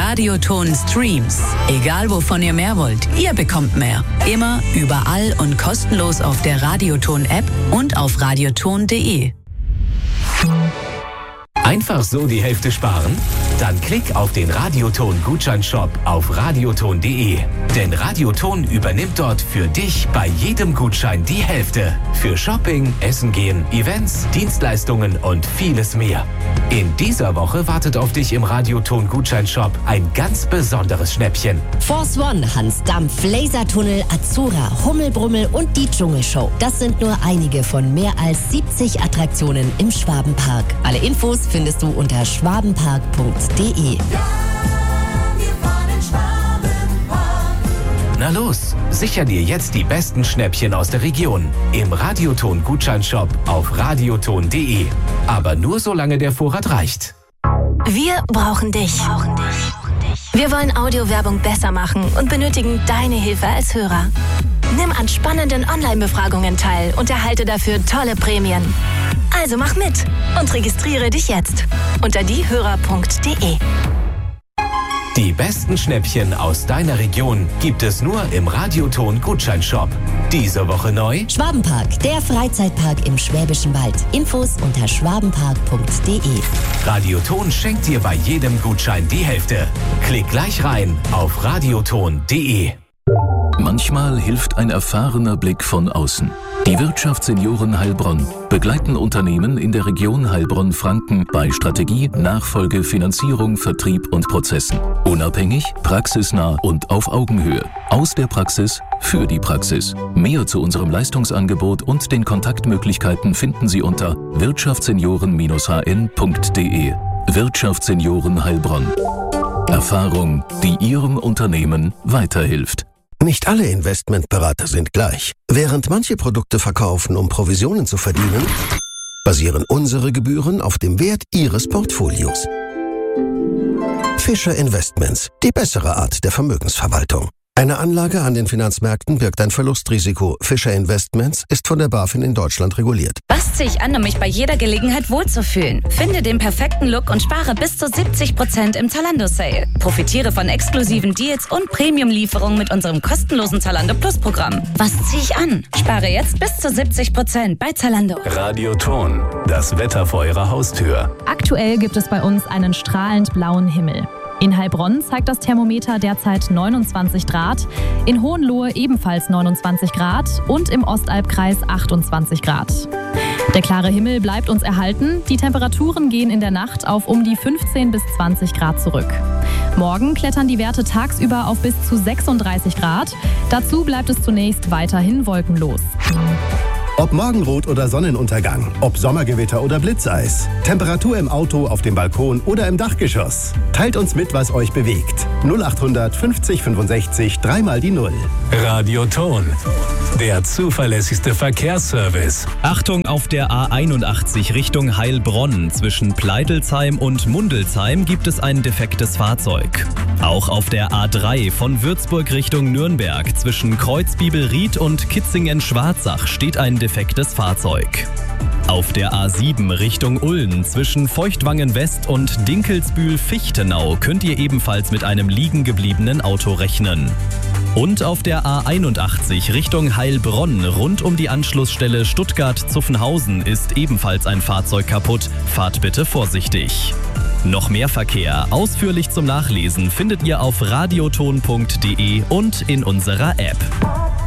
Radioton Streams. Egal wovon ihr mehr wollt, ihr bekommt mehr. Immer, überall und kostenlos auf der Radioton-App und auf radioton.de. Einfach so die Hälfte sparen? Dann klick auf den Radioton-Gutscheinshop auf radioton.de. Denn Radioton übernimmt dort für dich bei jedem Gutschein die Hälfte. Für Shopping, Essen gehen, Events, Dienstleistungen und vieles mehr. In dieser Woche wartet auf dich im Radioton-Gutscheinshop ein ganz besonderes Schnäppchen. Force One, Hans Dampf, Lasertunnel, Azura, Hummelbrummel und die Dschungelshow. Das sind nur einige von mehr als 70 Attraktionen im Schwabenpark. Alle Infos findest du unter schwabenpark.de. Na los, sicher dir jetzt die besten Schnäppchen aus der Region im Radioton-Gutscheinshop auf radioton.de. Aber nur solange der Vorrat reicht. Wir brauchen dich. Wir wollen Audiowerbung besser machen und benötigen deine Hilfe als Hörer. Nimm an spannenden Online-Befragungen teil und erhalte dafür tolle Prämien. Also mach mit und registriere dich jetzt unter diehörer.de. Die besten Schnäppchen aus deiner Region gibt es nur im Radioton-Gutscheinshop. Diese Woche neu: Schwabenpark, der Freizeitpark im Schwäbischen Wald. Infos unter schwabenpark.de. Radioton schenkt dir bei jedem Gutschein die Hälfte. Klick gleich rein auf radioton.de. Manchmal hilft ein erfahrener Blick von außen. Die Wirtschaftssenioren Heilbronn begleiten Unternehmen in der Region Heilbronn-Franken bei Strategie, Nachfolge, Finanzierung, Vertrieb und Prozessen. Unabhängig, praxisnah und auf Augenhöhe. Aus der Praxis für die Praxis. Mehr zu unserem Leistungsangebot und den Kontaktmöglichkeiten finden Sie unter wirtschaftssenioren-hn.de. Wirtschaftssenioren Heilbronn. Erfahrung, die Ihrem Unternehmen weiterhilft. Nicht alle Investmentberater sind gleich. Während manche Produkte verkaufen, um Provisionen zu verdienen, basieren unsere Gebühren auf dem Wert Ihres Portfolios. Fischer Investments, die bessere Art der Vermögensverwaltung. Eine Anlage an den Finanzmärkten birgt ein Verlustrisiko. Fischer Investments ist von der BaFin in Deutschland reguliert. Was ziehe ich an, um mich bei jeder Gelegenheit wohlzufühlen? Finde den perfekten Look und spare bis zu 70% im Zalando-Sale. Profitiere von exklusiven Deals und Premium-Lieferungen mit unserem kostenlosen Zalando Plus-Programm. Was ziehe ich an? Spare jetzt bis zu 70% bei Zalando. Radioton, das Wetter vor Ihrer Haustür. Aktuell gibt es bei uns einen strahlend blauen Himmel. In Heilbronn zeigt das Thermometer derzeit 29 Grad, in Hohenlohe ebenfalls 29 Grad und im Ostalbkreis 28 Grad. Der klare Himmel bleibt uns erhalten, die Temperaturen gehen in der Nacht auf um die 15 bis 20 Grad zurück. Morgen klettern die Werte tagsüber auf bis zu 36 Grad, dazu bleibt es zunächst weiterhin wolkenlos. Ob Morgenrot oder Sonnenuntergang, ob Sommergewitter oder Blitzeis, Temperatur im Auto, auf dem Balkon oder im Dachgeschoss. Teilt uns mit, was euch bewegt. 0800 50 65 3 die 0. Radioton, der zuverlässigste Verkehrsservice. Achtung auf der A81 Richtung Heilbronn. Zwischen Pleitelsheim und Mundelsheim gibt es ein defektes Fahrzeug. Auch auf der A3 von Würzburg Richtung Nürnberg zwischen Kreuzbibelried und Kitzingen-Schwarzach steht ein defektes Fahrzeug. Auf der A7 Richtung Ulm zwischen Feuchtwangen West und Dinkelsbühl-Fichtenau könnt ihr ebenfalls mit einem liegen gebliebenen Auto rechnen. Und auf der A81 Richtung Heilbronn rund um die Anschlussstelle Stuttgart-Zuffenhausen ist ebenfalls ein Fahrzeug kaputt. Fahrt bitte vorsichtig. Noch mehr Verkehr ausführlich zum Nachlesen findet ihr auf radioton.de und in unserer App.